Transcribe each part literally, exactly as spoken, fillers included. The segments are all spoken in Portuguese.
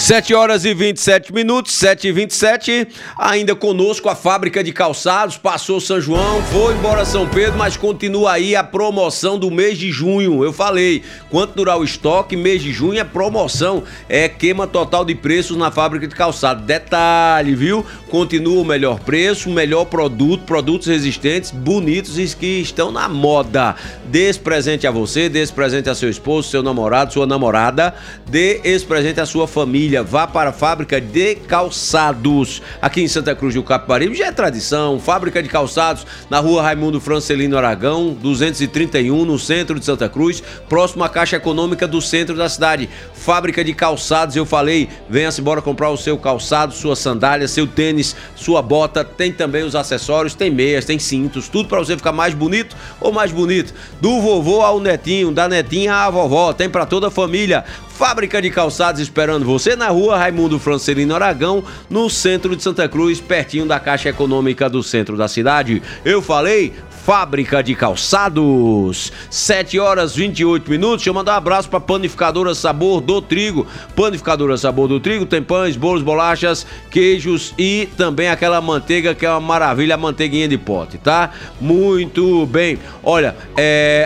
sete horas e vinte e sete minutos, sete e vinte e sete, ainda conosco a fábrica de calçados, passou São João, foi embora São Pedro, mas continua aí a promoção do mês de junho. Eu falei, quanto durar o estoque, mês de junho é promoção, é queima total de preços na fábrica de calçados. Detalhe, viu? Continua o melhor preço, o melhor produto, produtos resistentes, bonitos e que estão na moda. Dê esse presente a você, dê esse presente a seu esposo, seu namorado, sua namorada, dê esse presente à sua família. Vá para a fábrica de calçados aqui em Santa Cruz do Capibaribe, já é tradição. Fábrica de calçados na rua Raimundo Francelino Aragão, duzentos e trinta e um, no centro de Santa Cruz, próximo à Caixa Econômica do centro da cidade. Fábrica de calçados, eu falei, venha-se embora comprar o seu calçado, sua sandália, seu tênis, sua bota. Tem também os acessórios, tem meias, tem cintos, tudo para você ficar mais bonito ou mais bonito. Do vovô ao netinho, da netinha à vovó, tem para toda a família. Fábrica de calçados esperando você na rua Raimundo Francelino Aragão, no centro de Santa Cruz, pertinho da Caixa Econômica do centro da cidade. Eu falei, Fábrica de Calçados. sete horas e vinte e oito minutos. Deixa eu mandar um abraço para Panificadora Sabor do Trigo. Panificadora Sabor do Trigo tem pães, bolos, bolachas, queijos e também aquela manteiga que é uma maravilha, a manteiguinha de pote, tá? Muito bem. Olha, é,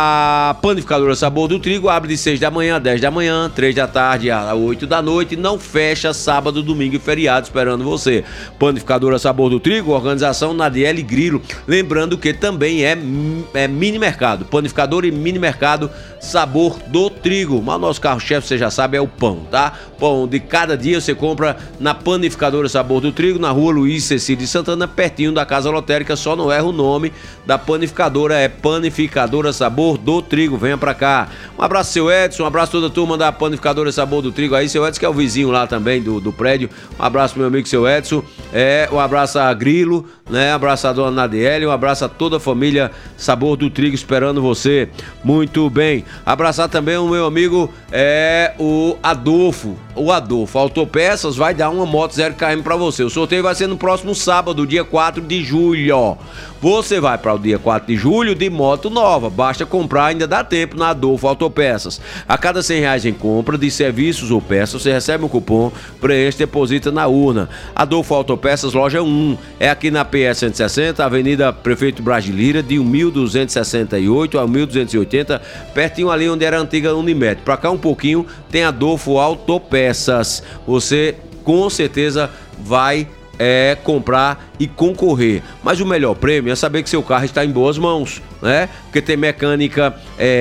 a Panificadora Sabor do Trigo abre de seis da manhã a dez da manhã, três da tarde a oito da noite, não fecha sábado, domingo e feriado esperando você. Panificadora Sabor do Trigo, organização Nadiele Grilo. Lembrando que também é, é mini mercado, panificador e mini mercado Sabor do Trigo. Mas o nosso carro-chefe, você já sabe, é o pão, tá? Pão de cada dia você compra na Panificadora Sabor do Trigo, na rua Luiz Cecílio de Santana, pertinho da Casa Lotérica. Só não erra o nome da panificadora, é Panificadora Sabor do Trigo. Venha pra cá. Um abraço, seu Edson, um abraço a toda a turma da Panificadora Sabor do Trigo aí. Seu Edson, que é o vizinho lá também do, do prédio. Um abraço pro meu amigo, seu Edson. É, um abraço a Grilo, né? Um abraço a dona Nadiele, um abraço a toda a família Sabor do Trigo esperando você. Muito bem. Abraçar também o meu amigo é o Adolfo. O Adolfo Autopeças vai dar uma moto zero quilômetro pra você. O sorteio vai ser no próximo sábado, dia quatro de julho. Você vai para o dia quatro de julho de moto nova. Basta comprar, ainda dá tempo na Adolfo Autopeças. A cada cem reais em compra de serviços ou peças, você recebe um cupom, preenche, deposita na urna. Adolfo Autopeças, loja um. É aqui na P S cento e sessenta, Avenida Prefeito Brasília, de mil duzentos e sessenta e oito a mil duzentos e oitenta, pertinho ali onde era a antiga Unimed. Pra cá um pouquinho tem Adolfo Autopeças. Você com certeza vai é, comprar e concorrer. Mas o melhor prêmio é saber que seu carro está em boas mãos, né? Porque tem mecânica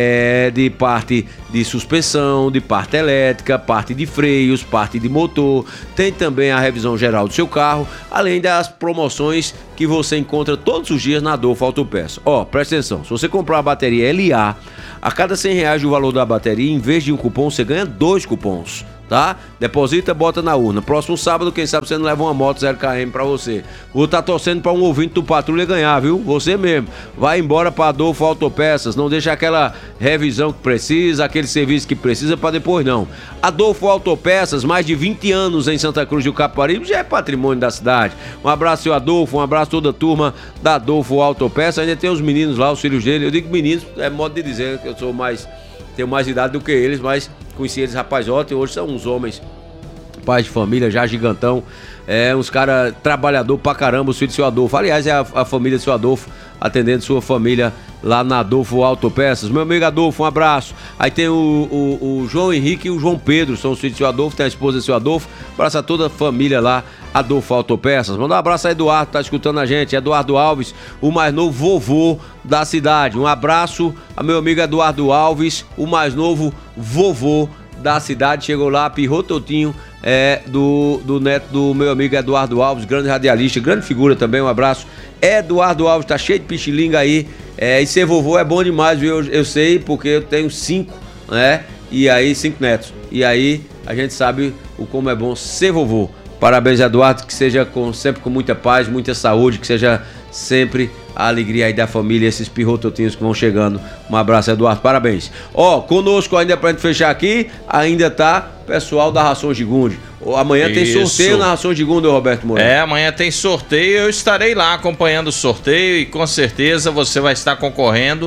é, de parte de suspensão, de parte elétrica, parte de freios, parte de motor. Tem também a revisão geral do seu carro, além das promoções que você encontra todos os dias na Adolfo Autopeças. Ó, presta atenção, se você comprar a bateria L A, a cada cem reais do valor da bateria, em vez de um cupom, você ganha dois cupons, tá? Deposita, bota na urna. Próximo sábado, quem sabe você não leva uma moto zero quilômetro pra você. Vou estar torcendo pra um ouvinte do Patrulha ganhar, viu? Você mesmo. Vai embora pra Adolfo Autopeças. Não deixa aquela revisão que precisa, aquele serviço que precisa pra depois, não. Adolfo Autopeças, mais de vinte anos em Santa Cruz do Capibaribe, já é patrimônio da cidade. Um abraço, seu Adolfo. Um abraço a toda a turma da Adolfo Autopeças. Ainda tem os meninos lá, os filhos dele. Eu digo meninos, é modo de dizer que eu sou mais... tenho mais idade do que eles, mas conheci eles rapaz ótimo, hoje são uns homens, pais de família, já gigantão, é, uns caras trabalhador pra caramba, os filhos do seu Adolfo. Aliás, é a, a família do seu Adolfo, atendendo sua família lá na Adolfo Autopeças. Meu amigo Adolfo, um abraço. Aí tem o, o, o João Henrique e o João Pedro, são os filhos do seu Adolfo, tem a esposa do seu Adolfo. Abraço a toda a família lá, Adolfo Autopeças. Manda um abraço a Eduardo, tá escutando a gente, Eduardo Alves, o mais novo vovô da cidade. Um abraço a meu amigo Eduardo Alves, o mais novo vovô da cidade. Chegou lá, pirrou totinho, é, do, do neto do meu amigo Eduardo Alves, grande radialista, grande figura também. Um abraço. Eduardo Alves tá cheio de pichilinga aí, é, e ser vovô é bom demais, viu? Eu, eu sei, porque eu tenho cinco, né? E aí, cinco netos. E aí, a gente sabe o como é bom ser vovô. Parabéns, Eduardo, que seja com, sempre com muita paz, muita saúde, que seja sempre a alegria aí da família, esses pirrototinhos que vão chegando. Um abraço, Eduardo, parabéns. Ó, conosco ainda pra gente fechar aqui, ainda tá pessoal da Ração Gigunde. Amanhã tem Isso. sorteio na Ração Gigunde, Roberto Moreira. É, amanhã tem sorteio, eu estarei lá acompanhando o sorteio e com certeza você vai estar concorrendo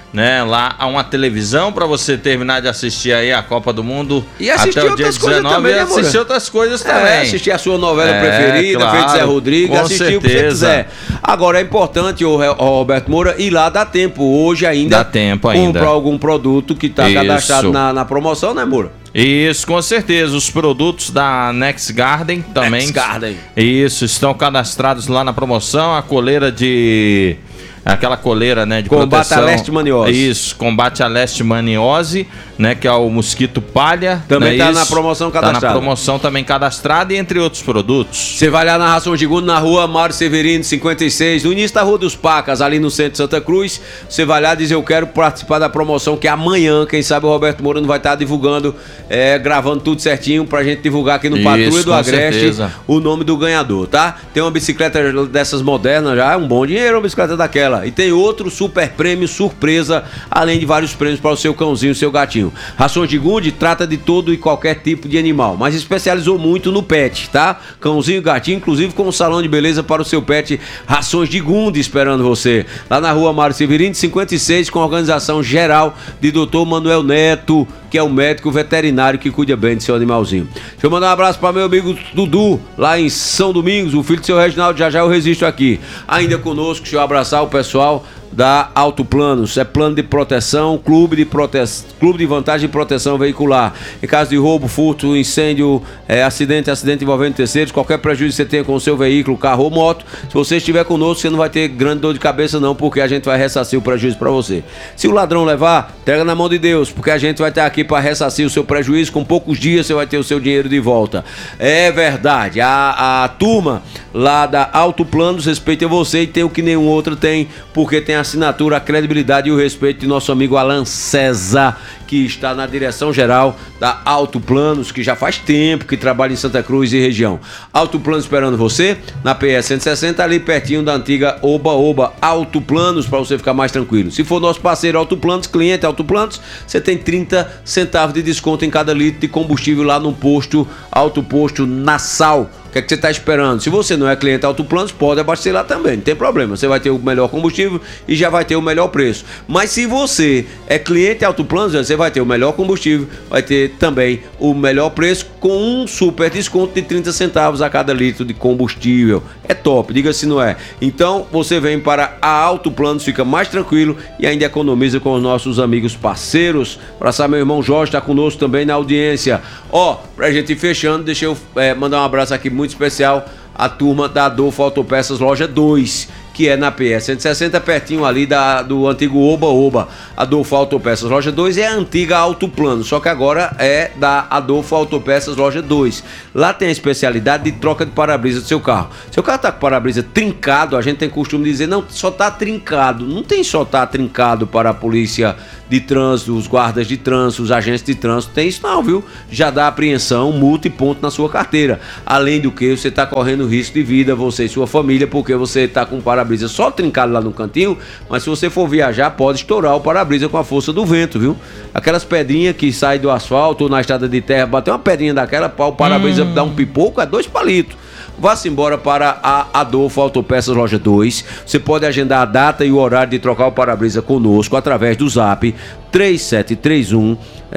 né, lá a uma televisão para você terminar de assistir aí a Copa do Mundo e assistir até o dia dezenove também, e né, assistir outras coisas também. É, assistir a sua novela é, preferida, claro, feito Zé Rodrigues, assistir certeza. o que você quiser. Agora é importante, o Roberto Moura, ir lá dá tempo. Hoje ainda dá tempo ainda. comprar algum produto que está cadastrado na, na promoção, né, Moura? Isso, com certeza. Os produtos da Next Garden também. Next Garden. Isso, estão cadastrados lá na promoção. A coleira de... Aquela coleira, né, de combate proteção. a leishmaniose. Isso, combate a leishmaniose, né, que é o mosquito palha. Também tá né, na promoção cadastrada. Tá na promoção também cadastrada, entre outros produtos. Você vai lá na Ração de Gundo, na rua Mário Severino, cinquenta e seis, no início da Rua dos Pacas, ali no centro de Santa Cruz. Você vai lá e diz, eu quero participar da promoção, que amanhã, quem sabe o Roberto Moura não vai estar divulgando, é, gravando tudo certinho pra gente divulgar aqui no Isso, Patrulha do Agreste certeza. O nome do ganhador, tá? Tem uma bicicleta dessas modernas já, um bom dinheiro uma bicicleta daquela. E tem outro super prêmio surpresa, além de vários prêmios para o seu cãozinho, o seu gatinho. Rações de Gundi trata de todo e qualquer tipo de animal, mas especializou muito no pet, tá? Cãozinho e gatinho, inclusive com um salão de beleza para o seu pet. Rações de Gundi esperando você. Lá na rua Mário Severino, cinquenta e seis, com a organização geral de doutor Manuel Neto, que é o médico veterinário que cuida bem do seu animalzinho. Deixa eu mandar um abraço para meu amigo Dudu, lá em São Domingos, o filho do seu Reginaldo, já já eu resisto aqui. Ainda conosco, deixa eu abraçar o pessoal da Auto Planos, é plano de proteção, clube de, prote... clube de vantagem e proteção veicular. Em caso de roubo, furto, incêndio, é, acidente, acidente envolvendo terceiros, qualquer prejuízo que você tenha com o seu veículo, carro ou moto, se você estiver conosco, você não vai ter grande dor de cabeça não, porque a gente vai ressarcir o prejuízo para você. Se o ladrão levar, pega na mão de Deus, porque a gente vai estar aqui para ressarcir o seu prejuízo, com poucos dias você vai ter o seu dinheiro de volta. É verdade, a, a turma lá da Auto Planos respeita você e tem o que nenhum outro tem, porque tem a assinatura, a credibilidade e o respeito de nosso amigo Alan César, que está na direção geral da Auto Planos, que já faz tempo que trabalha em Santa Cruz e região. Auto Planos esperando você na P S cento e sessenta, ali pertinho da antiga Oba Oba. Auto Planos, para você ficar mais tranquilo. Se for nosso parceiro Auto Planos, cliente Auto Planos, você tem trinta centavos de desconto em cada litro de combustível lá no posto Auto Posto Nassau. O que é que você está esperando? Se você não é cliente Auto Planos, pode abastecer lá também, não tem problema. Você vai ter o melhor combustível e já vai ter o melhor preço. Mas se você é cliente Auto Planos, você vai ter o melhor combustível, vai ter também o melhor preço com um super desconto de trinta centavos a cada litro de combustível. É top, diga se não é. Então você vem para a Auto Planos, fica mais tranquilo e ainda economiza com os nossos amigos parceiros. Abraçar meu irmão Jorge, está conosco também na audiência. Ó, pra gente ir fechando, deixa eu é, mandar um abraço aqui muito especial à turma da Adolfo Autopeças Loja dois, que é na P S cento e sessenta, pertinho ali da, do antigo Oba Oba. Adolfo Autopeças Loja dois é a antiga Auto Plano, só que agora é da Adolfo Autopeças Loja dois. Lá tem a especialidade de troca de para-brisa do seu carro. Seu carro tá com para-brisa trincado, a gente tem costume de dizer, não, só tá trincado. Não tem só tá trincado para a polícia de trânsito, os guardas de trânsito, os agentes de trânsito, tem isso não, viu? Já dá apreensão, multa e ponto na sua carteira. Além do que, você está correndo risco de vida, você e sua família, porque você está com o para-brisa só trincado lá no cantinho, mas se você for viajar, pode estourar o para-brisa com a força do vento, viu? Aquelas pedrinhas que saem do asfalto ou na estrada de terra, bater uma pedrinha daquela, o para-brisa hum. dá um pipoco, é dois palitos. Vá-se embora para a Adolfo Autopeças Loja dois. Você pode agendar a data e o horário de trocar o para-brisa conosco através do zap três sete três um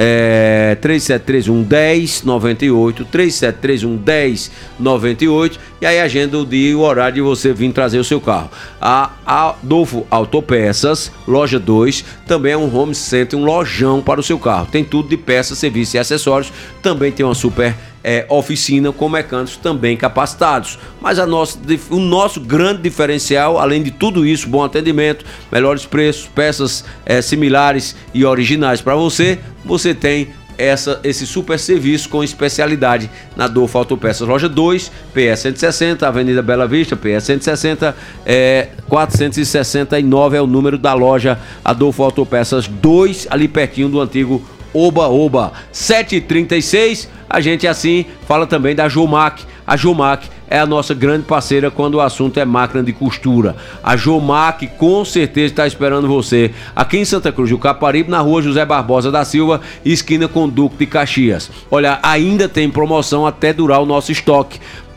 é, três sete três um, um zero nove oito, três sete três um, um zero nove oito, e aí agenda o dia e o horário de você vir trazer o seu carro. A Adolfo Autopeças Loja dois também é um home center, um lojão para o seu carro. Tem tudo de peças, serviços e acessórios. Também tem uma super É, oficina com mecânicos também capacitados. Mas a nossa, o nosso grande diferencial, além de tudo isso, bom atendimento, melhores preços, peças é, similares e originais para você, você tem essa, esse super serviço com especialidade na Adolfo Autopeças Loja dois, P S cento e sessenta, Avenida Bela Vista, P S cento e sessenta, é, quatrocentos e sessenta e nove é o número da loja Adolfo Autopeças dois, ali pertinho do antigo Oba Oba. Sete e trinta e seis, a gente assim fala também da Jomac. A Jomac é a nossa grande parceira quando o assunto é máquina de costura. A Jomac com certeza está esperando você aqui em Santa Cruz do Caparibe, na rua José Barbosa da Silva, esquina com Duque de Caxias. Olha, ainda tem promoção até durar o nosso estoque.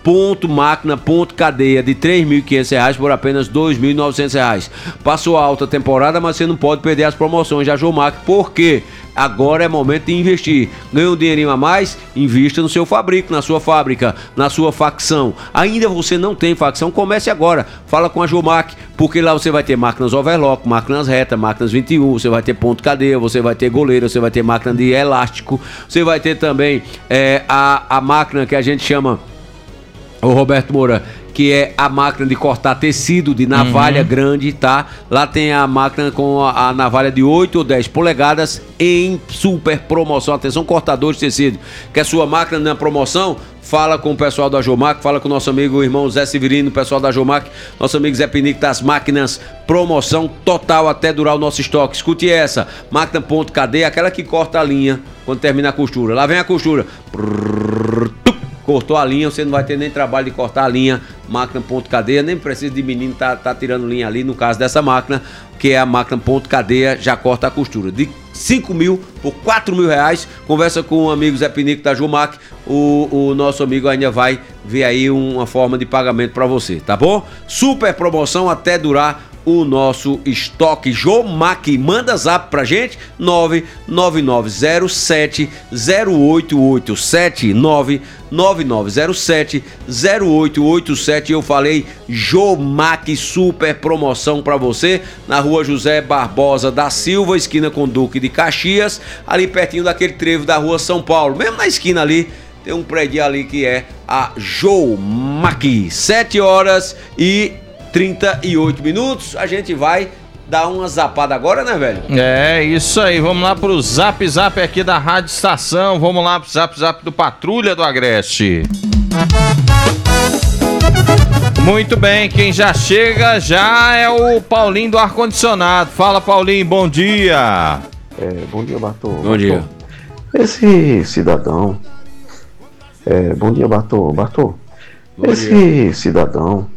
ponto máquina, ponto cadeia, de três mil e quinhentos reais por apenas dois mil e novecentos reais. Passou a alta temporada, mas você não pode perder as promoções da Jomac, porque agora é momento de investir. Ganha um dinheirinho a mais? Invista no seu fabrico, na sua fábrica, na sua facção. Ainda você não tem facção? Comece agora. Fala com a Jomac, porque lá você vai ter máquinas overlock, máquinas retas, máquinas vinte e um, você vai ter ponto cadeia, você vai ter goleira, você vai ter máquina de elástico, você vai ter também é, a, a máquina que a gente chama, o Roberto Moura, que é a máquina de cortar tecido de navalha uhum. grande, tá? Lá tem a máquina com a, a navalha de oito ou dez polegadas em super promoção. Atenção, cortador de tecido. Quer sua máquina na promoção? Fala com o pessoal da Jomac, fala com o nosso amigo, o irmão Zé Severino, o pessoal da Jomac, nosso amigo Zé Pinico das máquinas, promoção total até durar o nosso estoque. Escute essa, máquina ponto cadeia, aquela que corta a linha quando termina a costura. Lá vem a costura. Prrr, cortou a linha, você não vai ter nem trabalho de cortar a linha, máquina ponto cadeia, nem precisa de menino tá, tá tirando linha ali, no caso dessa máquina, que é a máquina ponto cadeia, já corta a costura. De cinco mil por quatro mil reais, conversa com o amigo Zé Pinico da Jomac, o, o nosso amigo ainda vai ver aí uma forma de pagamento para você, tá bom? Super promoção até durar o nosso estoque. Jomac, manda zap pra gente, nove nove nove zero sete zero oito oito sete, nove nove nove zero sete zero oito oito sete. Eu falei Jomac, super promoção pra você, na rua José Barbosa da Silva, esquina com Duque de Caxias, ali pertinho daquele trevo da rua São Paulo, mesmo na esquina ali, tem um prédio ali que é a Jomac. Sete horas e trinta e oito minutos, a gente vai dar uma zapada agora, né, velho? É, isso aí, vamos lá pro Zap Zap aqui da Rádio Estação, vamos lá pro Zap Zap do Patrulha do Agreste. Muito bem, quem já chega já é o Paulinho do Ar-Condicionado. Fala, Paulinho, bom dia. É, bom dia, Bartô. Bom Bartô. dia. Esse cidadão, é, bom dia, Bartô. Bartô, Bom esse dia. cidadão,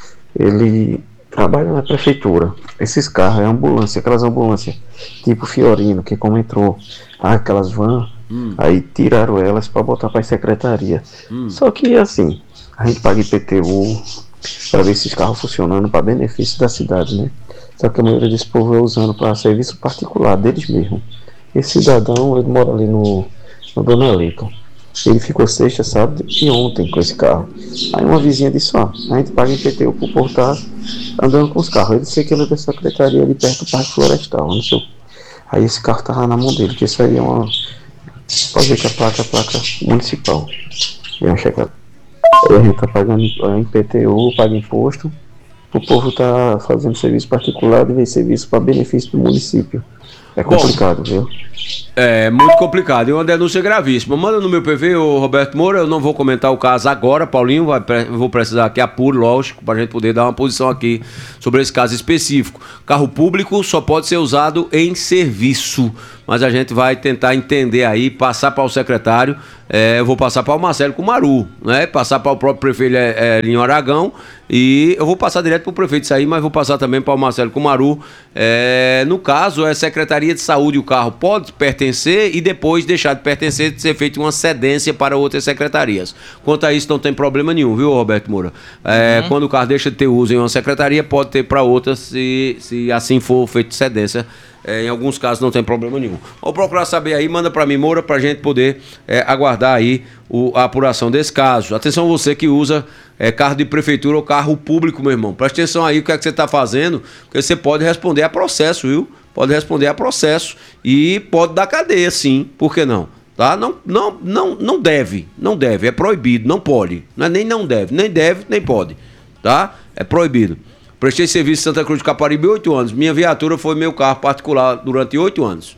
ele trabalha na prefeitura. Esses carros é ambulância, aquelas ambulâncias tipo Fiorino, que como entrou aquelas vans, hum. aí tiraram elas para botar para a secretaria. Hum. Só que assim, a gente paga I P T U para ver esses carros funcionando para benefício da cidade, né? Só que a maioria desse povo é usando para serviço particular deles mesmo. Esse cidadão, ele mora ali no, no Dona Leica. Ele ficou sexta, sábado e ontem com esse carro. Aí uma vizinha disse, ó, a gente paga I P T U por portar andando com os carros. Ele disse que ele é da secretaria ali perto do Parque Florestal, não sei. Aí esse carro tava na mão dele, que isso aí é uma... Pode ver que a placa é a placa municipal. E uma checada. Aí a gente tá pagando I P T U, paga imposto. O povo tá fazendo serviço particular e vem serviço para benefício do município. É complicado, Bom, viu? É muito complicado. E uma denúncia gravíssima. Manda no meu P V, ô Roberto Moura. Eu não vou comentar o caso agora, Paulinho. Vai, vou precisar que apure, lógico, para a gente poder dar uma posição aqui sobre esse caso específico. Carro público só pode ser usado em serviço. Mas a gente vai tentar entender aí, passar para o secretário. É, eu vou passar para o Marcelo Cumaru, né? Passar para o próprio prefeito é, Linho Aragão. E eu vou passar direto para o prefeito isso aí, mas vou passar também para o Marcelo Cumaru. É, no caso, é Secretaria de Saúde, o carro pode pertencer e depois deixar de pertencer, de ser feita uma cedência para outras secretarias. Quanto a isso, não tem problema nenhum, viu, Roberto Moura? É, uhum. Quando o carro deixa de ter uso em uma secretaria, pode ter para outra, se, se assim for feito cedência. É, em alguns casos não tem problema nenhum. Vou procurar saber aí, manda para mim, Moura, para a gente poder é, aguardar aí o, a apuração desse caso. Atenção você que usa é, carro de prefeitura ou carro público, meu irmão. Presta atenção aí o que é que você está fazendo, porque você pode responder a processo, viu? Pode responder a processo e pode dar cadeia, sim. Por que não? Tá? Não, não, não, não deve, não deve, é proibido, não pode. Não é nem não deve, nem deve, nem pode. Tá? É proibido. Prestei serviço em Santa Cruz de Caparibe oito anos. Minha viatura foi meu carro particular durante oito anos.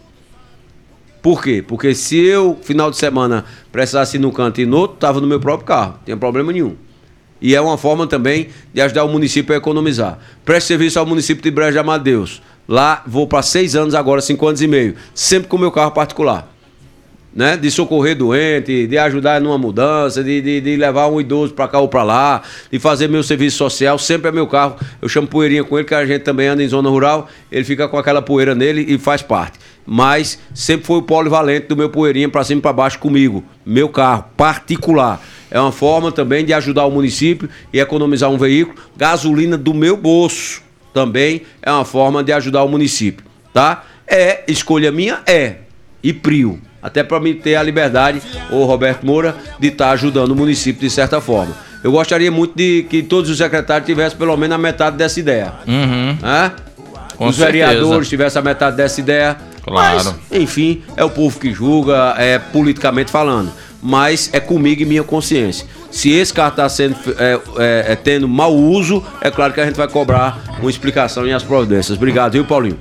Por quê? Porque se eu, final de semana, precisasse ir no canto e no outro, estava no meu próprio carro. Não tem problema nenhum. E é uma forma também de ajudar o município a economizar. Presto serviço ao município de Brejo de Amadeus. Lá vou para seis anos agora, cinco anos e meio. Sempre com o meu carro particular. Né? De socorrer doente, de ajudar numa mudança, de, de, de levar um idoso para cá ou para lá, de fazer meu serviço social, sempre é meu carro. Eu chamo poeirinha com ele, que a gente também anda em zona rural, ele fica com aquela poeira nele e faz parte. Mas sempre foi o polivalente do meu poeirinha para cima e para baixo comigo, meu carro particular. é uma forma também de ajudar o município e economizar um veículo. Gasolina do meu bolso também é uma forma de ajudar o município, tá? É escolha minha? É. E Prio. Até para mim ter a liberdade, ô Roberto Moura, de estar tá ajudando o município de certa forma. Eu gostaria muito de que todos os secretários tivessem pelo menos a metade dessa ideia. Uhum. É? Com os certeza. vereadores tivessem a metade dessa ideia. Claro. Mas, enfim, é o povo que julga, é politicamente falando. Mas é comigo e minha consciência. Se esse carro está sendo é, é, é, tendo mau uso, é claro que a gente vai cobrar uma explicação e as providências. Obrigado, viu, Paulinho?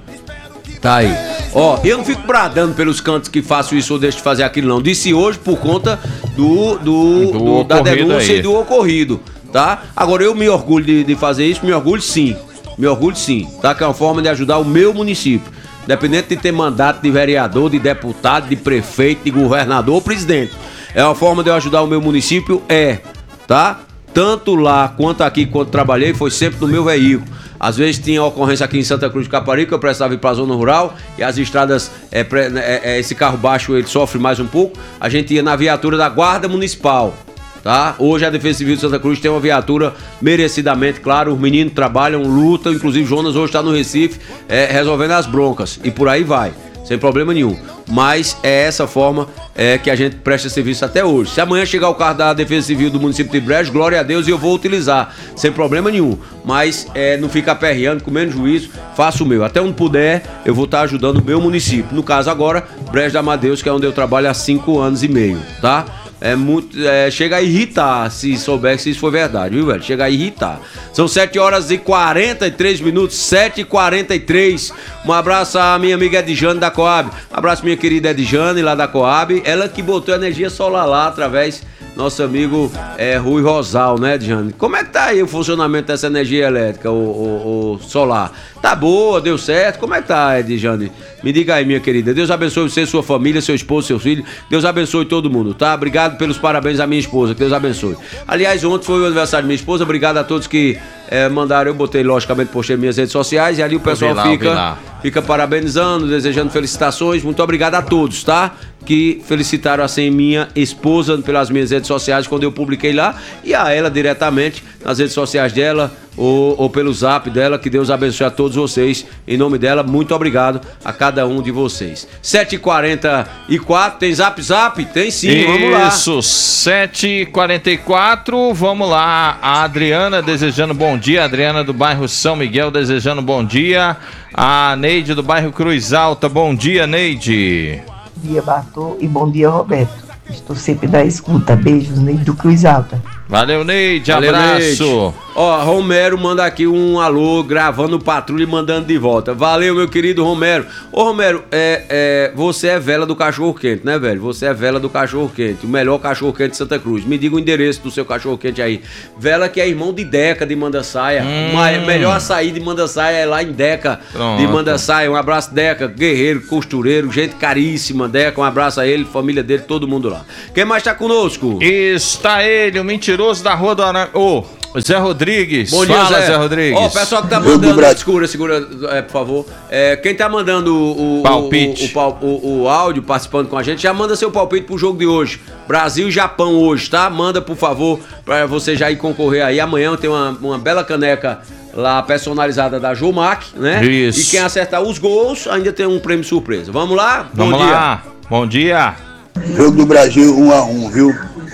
Tá aí. Ó, eu não fico bradando pelos cantos que faço isso ou deixo de fazer aquilo, não. Disse hoje por conta do, do, do do da denúncia aí. e do ocorrido, tá? Agora eu me orgulho de, de fazer isso, me orgulho sim. Me orgulho sim, tá? Que é uma forma de ajudar o meu município. Independente de ter mandato de vereador, de deputado, de prefeito, de governador ou presidente. É uma forma de eu ajudar o meu município, é, tá? Tanto lá quanto aqui, quando trabalhei, foi sempre no meu veículo. Às vezes tinha ocorrência aqui em Santa Cruz de Caparica, eu precisava ir para a zona rural e as estradas, é, é, é, esse carro baixo ele sofre mais um pouco. A gente ia na viatura da Guarda Municipal, tá? Hoje a Defesa Civil de Santa Cruz tem uma viatura merecidamente, claro, os meninos trabalham, lutam, inclusive Jonas hoje está no Recife é, resolvendo as broncas e por aí vai, sem problema nenhum. Mas é essa forma é, que a gente presta serviço até hoje. Se amanhã chegar o carro da Defesa Civil do município de Brejo, glória a Deus, e eu vou utilizar, sem problema nenhum. Mas é, não fica aperreando, com menos juízo, faço o meu. Até onde puder, eu vou estar ajudando o meu município. No caso agora, Brejo da Amadeus, que é onde eu trabalho há cinco anos e meio, tá? É muito. É, chega a irritar se souber que isso for verdade, viu, velho? Chega a irritar. São sete horas e quarenta e três minutos, sete e quarenta e três. Um abraço à minha amiga Edjane da Coab. Um abraço, minha querida Edjane, lá da Coab. Ela que botou energia solar lá através do nosso amigo é, Rui Rosal, né, Edjane? Como é que tá aí o funcionamento dessa energia elétrica, o, o, o solar? Tá boa, deu certo? Como é que tá, Edjane? Me diga aí, minha querida. Deus abençoe você, sua família, seu esposo, seus filhos. Deus abençoe todo mundo, tá? Obrigado pelos parabéns à minha esposa. Que Deus abençoe. Aliás, ontem foi o aniversário da minha esposa. Obrigado a todos que é, mandaram. Eu botei, logicamente, postei nas minhas redes sociais. E ali o pessoal lá, fica, fica parabenizando, desejando felicitações. Muito obrigado a todos, tá? Que felicitaram assim minha esposa pelas minhas redes sociais quando eu publiquei lá. E a ela diretamente nas redes sociais dela. Ou, ou pelo zap dela, que Deus abençoe a todos vocês. Em nome dela, muito obrigado a cada um de vocês. sete e quarenta e quatro, tem zap zap? Tem sim, Isso, vamos lá. Isso, sete e quarenta e quatro, vamos lá. A Adriana desejando bom dia, a Adriana do bairro São Miguel desejando bom dia. A Neide do bairro Cruz Alta, bom dia, Neide. Bom dia, Bartô, e bom dia, Roberto. Estou sempre da escuta. Beijos, Neide do Cruz Alta. Valeu, Neide, Valeu, abraço. Neide. Ó, Romero manda aqui um alô, gravando patrulha e mandando de volta. Valeu, meu querido Romero. Ô, Romero, é, é, você é vela do cachorro-quente, né, velho? Você é vela do cachorro-quente, o melhor cachorro-quente de Santa Cruz. Me diga o endereço do seu cachorro-quente aí. Vela que é irmão de Deca, de Mandaçaia. Hum. Mas melhor açaí de Mandaçaia é lá em Deca, Pronto. de Mandaçaia. Um abraço, Deca, guerreiro, costureiro, gente caríssima, Deca. Um abraço a ele, família dele, todo mundo lá. Quem mais tá conosco? Está ele, o mentiroso da Rua do Aranha. Ô, oh, Zé Rodrigues. Bom dia, Fala, Zé. Zé Rodrigues. Ó, o pessoal que tá mandando. Segura, segura, é, por favor. É, quem tá mandando o, o, palpite. O, o, o, o áudio participando com a gente, já manda seu palpite pro jogo de hoje. Brasil e Japão hoje, tá? Manda, por favor, pra você já ir concorrer aí. Amanhã tem uma, uma bela caneca lá personalizada da Jomac, né? Isso. E quem acertar os gols ainda tem um prêmio surpresa. Vamos lá? Vamos Bom lá. dia. Bom dia. Jogo do Brasil um a um, viu?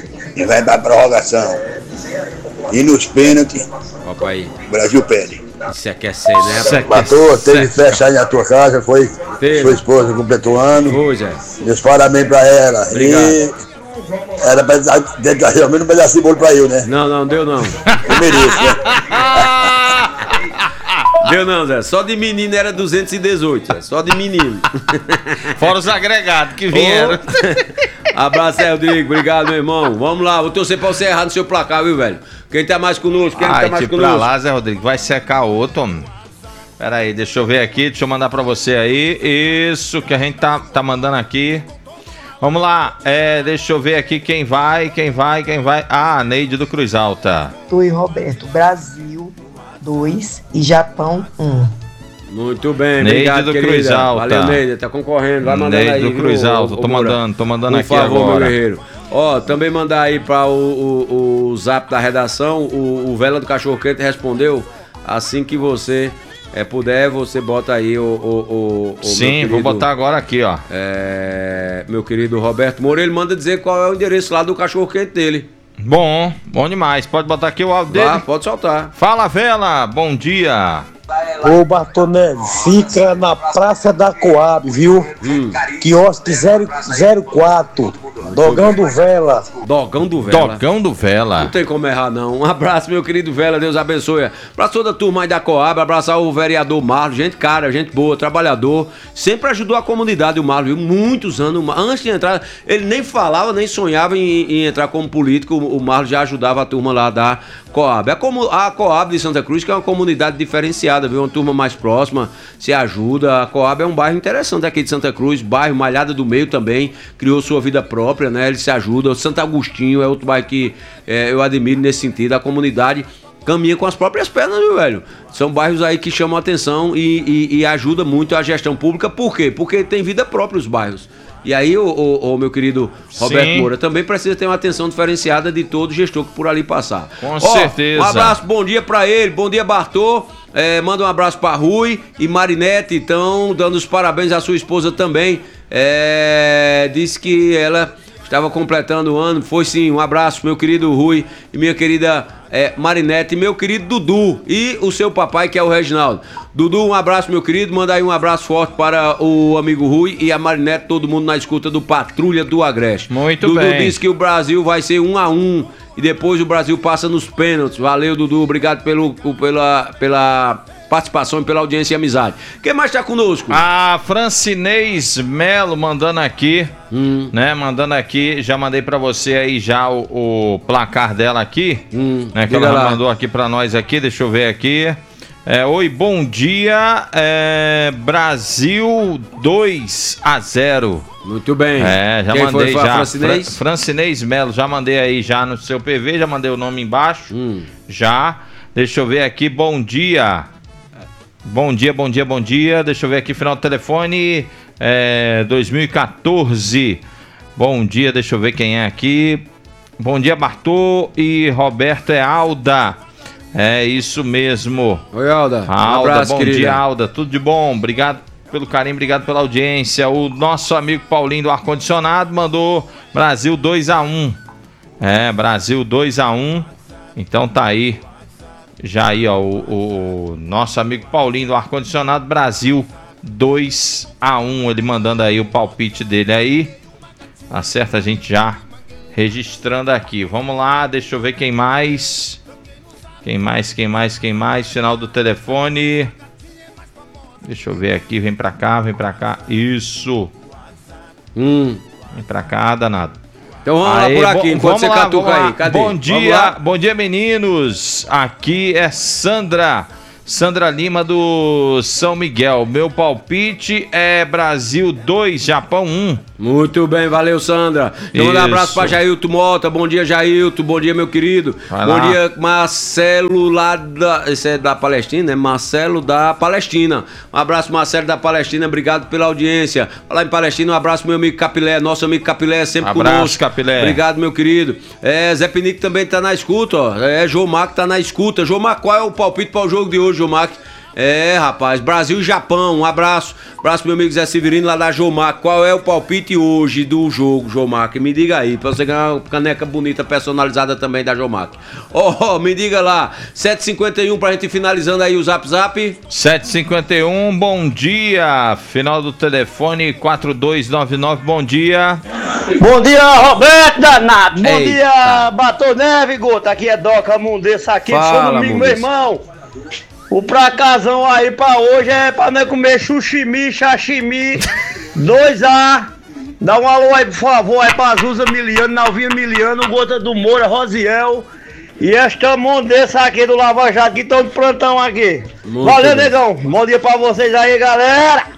E vai pra prorrogação. E nos pênaltis, Opa aí. o Brasil perde. Isso é que é ser, né? Isso é que Matou, teve Certo. festa aí na tua casa, foi Teve. sua esposa completou ano. Pois é. Meus parabéns pra ela. Obrigado. E era pra dar realmente um pedacinho de bolo pra eu, né? Não, não, deu não. Eu mereço, né? Deu não, Zé. Só de menino era duzentos e dezoito, Zé. Só de menino. Fora os agregados que vieram. Abraço, Zé Rodrigo. Obrigado, meu irmão. Vamos lá. Vou torcer pra você errar no seu placar, viu, velho? Quem tá mais conosco? Quem Ai, tá mais tipo, conosco? pra lá, Zé Rodrigo. Vai secar outro, homem. Pera aí, deixa eu ver aqui. Deixa eu mandar pra você aí. Isso que a gente tá, tá mandando aqui. Vamos lá. É, deixa eu ver aqui quem vai, quem vai, quem vai. Ah, Neide do Cruz Alta. Tu e Roberto, Brasil dois e Japão um. Muito bem, Neide obrigado, do querida. Cruz Alta. Valeu, Neide. Tá concorrendo. Vai mandando Neide aí, do viu, Cruz ô, Alta. ô, Tô Moura? mandando, tô mandando Por aqui favor, agora. meu guerreiro. Ó, também mandar aí para o, o, o zap da redação, o, o Vela do Cachorro Quente respondeu, assim que você é, puder, você bota aí o... o, o Sim, querido, vou botar agora aqui, ó. É, meu querido Roberto Moura, ele manda dizer qual é o endereço lá do Cachorro Quente dele. Bom, bom demais. Pode botar aqui o áudio dele? Vá, pode soltar. Fala, Vela, bom dia. Ô, Bartonelli, fica na Praça da Coab, viu? Hum. Quiosque zero quatro, Dogão do Vela. Dogão do Vela. Dogão do Vela. Não tem como errar, não. Um abraço, meu querido Vela, Deus abençoe. Abraço toda a turma aí da Coab, abraçar o vereador Marlon, gente cara, gente boa, trabalhador. Sempre ajudou a comunidade, o Marlon, viu? Muitos anos. Antes de entrar, ele nem falava, nem sonhava em, em entrar como político, o Marlon já ajudava a turma lá da Coab. A, como, a Coab de Santa Cruz, que é uma comunidade diferenciada, viu? Uma turma mais próxima, se ajuda. A Coab é um bairro interessante aqui de Santa Cruz, bairro Malhada do Meio também, criou sua vida própria, né? Eles se ajudam. Santo Agostinho é outro bairro que é, eu admiro nesse sentido. A comunidade caminha com as próprias pernas, viu, velho? São bairros aí que chamam a atenção e, e, e ajuda muito a gestão pública. Por quê? Porque tem vida própria os bairros. E aí, o, o, o meu querido Roberto Sim. Moura, também precisa ter uma atenção diferenciada de todo gestor que por ali passar. Com Ó, certeza. Um abraço, bom dia pra ele, bom dia, Bartô. É, manda um abraço pra Rui e Marinete, então, dando os parabéns à sua esposa também. É, disse que ela estava completando o ano, foi sim, um abraço, meu querido Rui e minha querida é, Marinete, e meu querido Dudu e o seu papai, que é o Reginaldo. Dudu, um abraço, meu querido, manda aí um abraço forte para o amigo Rui e a Marinete, todo mundo na escuta do Patrulha do Agreste. Muito Dudu bem. Dudu disse que o Brasil vai ser um a um e depois o Brasil passa nos pênaltis. Valeu, Dudu, obrigado pelo, pela, pela participação e pela audiência e amizade. Quem mais tá conosco? A Francinês Melo mandando aqui, hum. né, mandando aqui, já mandei pra você aí já o, o placar dela aqui, hum. né, que ela lá. mandou aqui pra nós aqui, deixa eu ver aqui. É, oi, bom dia, é, Brasil dois a zero. Muito bem. É, já Quem mandei foi, foi já. Francinês? Fra Francinês Melo, já mandei aí já no seu P V, já mandei o nome embaixo. Hum. Já. Deixa eu ver aqui, bom dia. Bom dia, bom dia, bom dia. Deixa eu ver aqui, final do telefone, é, dois mil e quatorze. Bom dia, deixa eu ver quem é aqui. Bom dia, Bartô e Roberto, é Alda. É isso mesmo. Oi, Alda. Alda, um abraço, bom querida. dia, Alda. Tudo de bom. Obrigado pelo carinho, obrigado pela audiência. O nosso amigo Paulinho do Ar-Condicionado mandou Brasil dois a um. É, Brasil dois a um. Então tá aí. Já aí, ó, o, o nosso amigo Paulinho do Ar-Condicionado, Brasil dois a um. Ele mandando aí o palpite dele aí. Acerta a gente já registrando aqui. Vamos lá, deixa eu ver quem mais. Quem mais, quem mais, quem mais? Final do telefone. Deixa eu ver aqui, vem pra cá, vem pra cá. Isso. Hum. Vem pra cá, danado. Então vamos Aê, lá por aqui, enquanto você lá, catuca aí. Cadê? Bom dia, bom dia, meninos. Aqui é Sandra. Sandra Lima do São Miguel. Meu palpite é Brasil dois, Japão um. Muito bem, valeu, Sandra. Então, um abraço pra Jailton Mota. Bom dia, Jailton. Bom dia, meu querido. Vai Bom lá. dia, Marcelo lá da... Esse é da Palestina, né? Marcelo da Palestina. Um abraço, Marcelo da Palestina. Obrigado pela audiência. Lá em Palestina, um abraço, meu amigo Capilé. Nosso amigo Capilé sempre abraço, conosco. Capilé. Obrigado, meu querido. É, Zé Pinico também tá na escuta, ó. É, Jomar que tá na escuta. Jomar, qual é o palpite para o jogo de hoje, Jomar? É, rapaz, Brasil e Japão, um abraço. Abraço pro meu amigo Zé Severino lá da Jomar. Qual é o palpite hoje do jogo, Jomar? Me diga aí, pra você ganhar uma caneca bonita personalizada também da Jomar. Ó, oh, me diga lá, sete e cinquenta e um pra gente finalizando aí o Zap Zap. sete e cinquenta e um, bom dia. Final do telefone quatro dois nove nove, bom dia. Bom dia, Roberto Danado. Bom Eita. dia, Batom Neve, Gota. Aqui é Doca Mundes, aqui de São Domingo, meu irmão. O pracazão aí pra hoje é pra nós comer chuchimi, sashimi, dois A. Dá um alô aí, por favor, aí pra Azusa Miliano, Nalvinha Miliano, Gota do Moura, Rosiel. E esta Mondessa aqui do Lava Jato, que estão de plantão aqui. Muito Valeu, bem. Negão. Bom dia pra vocês aí, galera.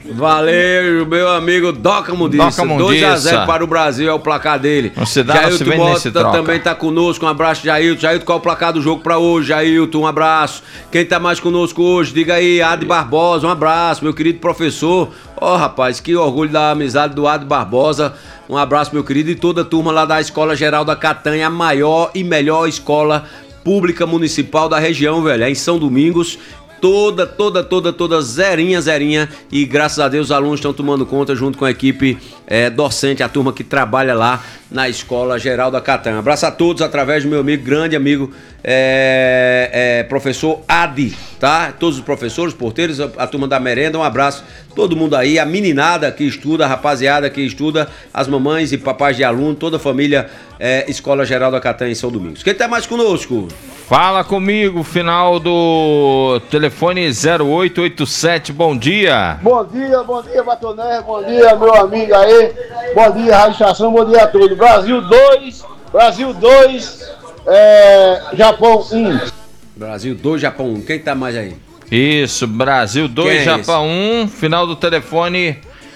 Valeu, meu amigo Doca Mundiça. dois a zero para o Brasil é o placar dele. Jailton Mota também tá conosco. Um abraço, Jailton. Jailton, qual é o placar do jogo pra hoje? Jailton, um abraço. Quem tá mais conosco hoje? Diga aí, Adi Barbosa. Um abraço, meu querido professor. Ó, oh, rapaz, que orgulho da amizade do Adi Barbosa. Um abraço, meu querido, e toda a turma lá da Escola Geral da Catanha, a maior e melhor escola pública municipal da região, velho. É em São Domingos. Toda, toda, toda, toda zerinha, zerinha. E graças a Deus os alunos estão tomando conta junto com a equipe é, docente, a turma que trabalha lá na Escola Geral da Catanha. Abraço a todos através do meu amigo, grande amigo, é, é, professor Adi, tá? Todos os professores, porteiros, a, a turma da merenda, um abraço. Todo mundo aí, a meninada que estuda, a rapaziada que estuda, as mamães e papais de aluno, toda a família é, Escola Geral da Catanha em São Domingos. Quem tá mais conosco? Fala comigo, final do telefone zero oito oito sete, bom dia. Bom dia, bom dia, Batonés, bom dia, meu amigo aí, bom dia, Rádio Estação, bom dia a todos. Brasil dois, Brasil dois, é, Japão um. Brasil dois, Japão um, quem tá mais aí? Isso, Brasil dois, é Japão um, final do telefone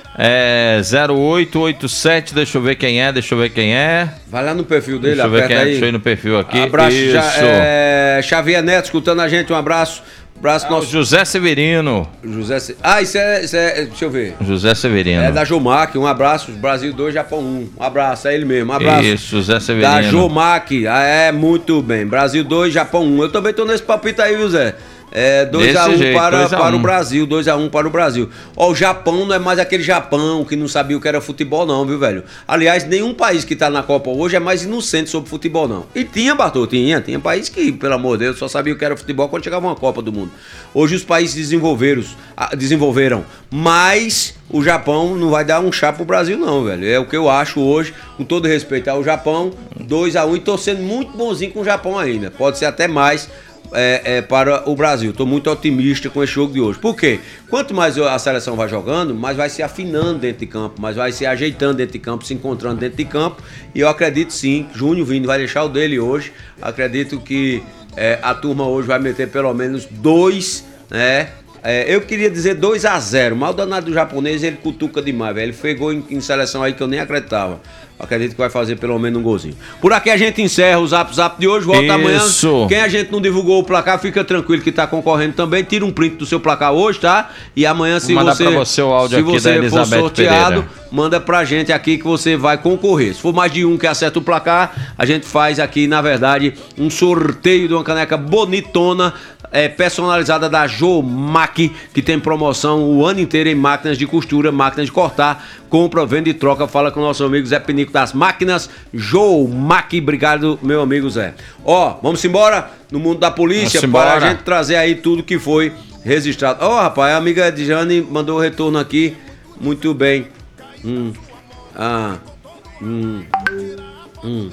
é zero oito oito sete, deixa eu ver quem é, deixa eu ver quem é. Vai lá no perfil dele, deixa eu ver quem aí. É, deixa eu ir no perfil aqui. Abraço, isso. Já, é, Xavier Neto escutando a gente, um abraço. Abraço ah, nosso... José Severino. José Se... Ah, isso é, isso é, deixa eu ver. José Severino. É da Jomac, um abraço, Brasil dois, Japão um. Um abraço, é ele mesmo, um abraço. Isso, José Severino. Da Jomac, ah, é, muito bem. Brasil dois, Japão um. Eu também tô nesse palpite aí, viu, Zé? É, dois a um para, para o Brasil, dois a um para o Brasil. Ó, o Japão não é mais aquele Japão que não sabia o que era futebol não, viu, velho? Aliás, nenhum país que tá na Copa hoje é mais inocente sobre futebol não. E tinha, Bartô, tinha, tinha país que, pelo amor de Deus, só sabia o que era futebol quando chegava uma Copa do Mundo. Hoje os países desenvolveram, desenvolveram, mas o Japão não vai dar um chá pro Brasil não, velho. É o que eu acho hoje, com todo respeito ao Japão, dois a um, e tô sendo muito bonzinho com o Japão ainda. Pode ser até mais. É, é, para o Brasil. Estou muito otimista com esse jogo de hoje. Por quê? Quanto mais a seleção vai jogando, mais vai se afinando dentro de campo, mais vai se ajeitando dentro de campo, se encontrando dentro de campo. E eu acredito sim, Júnior Vini vai deixar o dele hoje. Acredito que é, a turma hoje vai meter pelo menos dois, né? É, eu queria dizer dois a zero, mas o danado do japonês ele cutuca demais, velho. Ele pegou em, em seleção aí que eu nem acreditava. Acredito que vai fazer pelo menos um golzinho. Por aqui a gente encerra o Zap Zap de hoje, volta Isso. amanhã. Quem a gente não divulgou o placar, fica tranquilo que tá concorrendo também. Tira um print do seu placar hoje, tá? E amanhã, se Vou você, pra você o áudio se aqui você da Elizabeth for sorteado, Pereira. manda pra gente aqui que você vai concorrer. Se for mais de um que acerta o placar, a gente faz aqui, na verdade, um sorteio de uma caneca bonitona, é, personalizada da Jomac, que tem promoção o ano inteiro em máquinas de costura, máquinas de cortar, compra, vende e troca. Fala com o nosso amigo Zé Pinico das Máquinas Jomac. Obrigado, meu amigo Zé. Ó, vamos embora no mundo da polícia para a gente trazer aí tudo que foi registrado. Ó, rapaz, a amiga Edjane mandou o retorno aqui. Muito bem. Hum. Ah. Hum. Hum.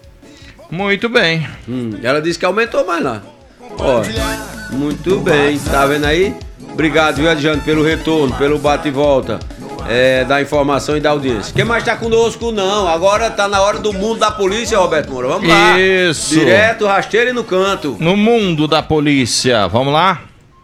Muito bem. Hum. Ela disse que aumentou mais lá. Ó. Muito bem. Tá vendo aí? Obrigado, viu, Edjane, pelo retorno, pelo bate e volta. É, da informação e da audiência. Quem mais tá conosco? Não. Agora tá na hora do mundo da polícia, Roberto Moura. Vamos lá. Isso. Direto, rasteiro e no canto. No mundo da polícia. Vamos lá?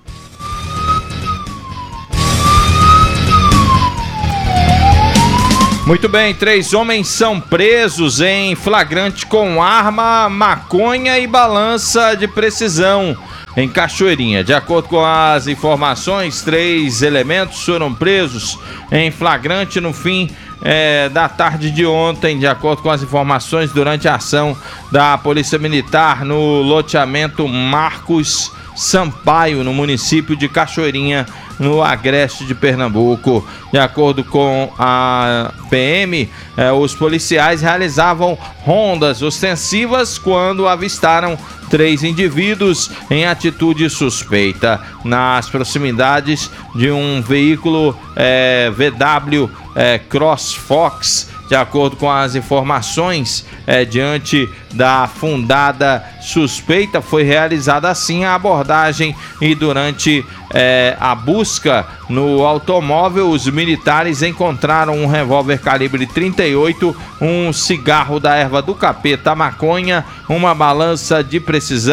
Muito bem, três homens são presos em flagrante com arma, maconha e balança de precisão em Cachoeirinha. De acordo com as informações, três elementos foram presos em flagrante no fim é, da tarde de ontem. De acordo com as informações, durante a ação da Polícia Militar no loteamento Marcos Sampaio, no município de Cachoeirinha, no agreste de Pernambuco. De acordo com a P M, eh, os policiais realizavam rondas ostensivas quando avistaram três indivíduos em atitude suspeita nas proximidades de um veículo eh, V W eh, CrossFox. De acordo com as informações, é, diante da fundada suspeita, foi realizada assim a abordagem e durante é, a busca no automóvel, os militares encontraram um revólver calibre trinta e oito, um cigarro da erva do capeta, maconha, uma balança de precisão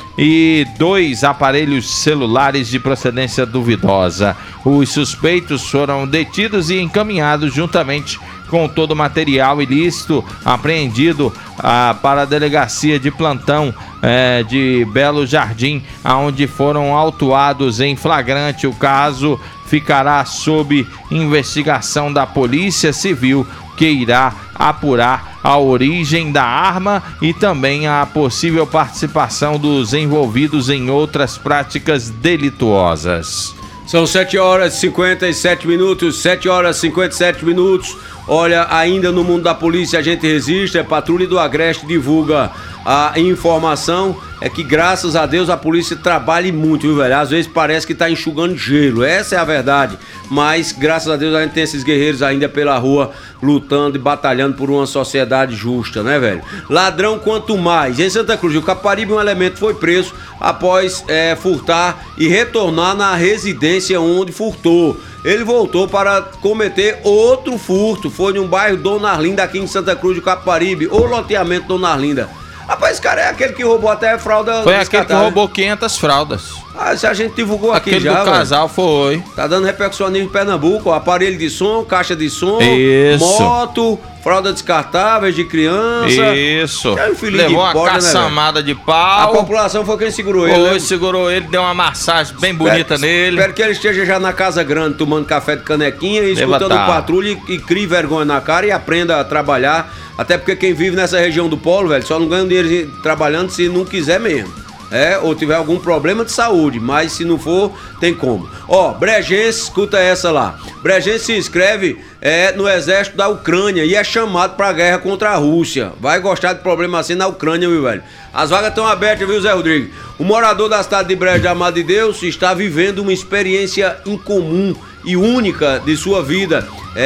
e dois aparelhos celulares de procedência duvidosa. Os suspeitos foram detidos e encaminhados juntamente com todo o material ilícito apreendido ah, para a delegacia de plantão eh, de Belo Jardim, onde foram autuados em flagrante. O caso ficará sob investigação da Polícia Civil, que irá apurar a origem da arma e também a possível participação dos envolvidos em outras práticas delituosas. São sete horas e cinquenta e sete minutos, sete horas e cinquenta e sete minutos. Olha, ainda no mundo da polícia a gente resiste. A Patrulha do Agreste divulga a informação, é que graças a Deus a polícia trabalha muito, viu, velho? Às vezes parece que tá enxugando gelo, essa é a verdade. Mas graças a Deus a gente tem esses guerreiros ainda pela rua lutando e batalhando por uma sociedade justa, né, velho? Ladrão quanto mais. Em Santa Cruz do Caparibe, um elemento foi preso após é, furtar e retornar na residência onde furtou. Ele voltou para cometer outro furto. Foi em um bairro Dona Arlinda, aqui em Santa Cruz do Caparibe, ou loteamento Dona Arlinda. Rapaz, esse cara é aquele que roubou até a fralda. Foi aquele que roubou quinhentas fraldas. Ah, se a gente divulgou aqui aquele já, do velho. casal foi. Tá dando repercussão em Pernambuco, ó, aparelho de som, caixa de som, Isso. moto, fralda descartáveis de criança. Isso. É um filhinho Levou de uma porta, caçamada né, de a pau. população foi quem segurou Foi, ele, né? segurou ele, deu uma massagem bem bonita espero, nele. Espero que ele esteja já na casa grande, tomando café de canequinha e Deva escutando tá. o patrulha e, e crie vergonha na cara e aprenda a trabalhar. Até porque quem vive nessa região do polo, velho, só não ganha dinheiro trabalhando se não quiser mesmo. É, ou tiver algum problema de saúde, mas se não for, tem como. Ó, Bregense, escuta essa lá. Bregense se inscreve é, no exército da Ucrânia e é chamado pra guerra contra a Rússia. Vai gostar de problema assim na Ucrânia, viu, velho? As vagas estão abertas, viu, Zé Rodrigo? O morador da cidade de Brejo de Amado de Deus está vivendo uma experiência incomum e única de sua vida.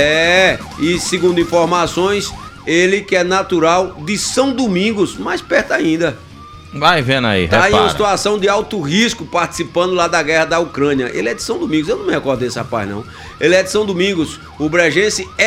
É, e segundo informações, ele que é natural de São Domingos, mais perto ainda. Vai vendo aí, Tá repara. em uma situação de alto risco participando lá da guerra da Ucrânia. Ele é de São Domingos, eu não me recordo desse rapaz não. Ele é de São Domingos, o bregense é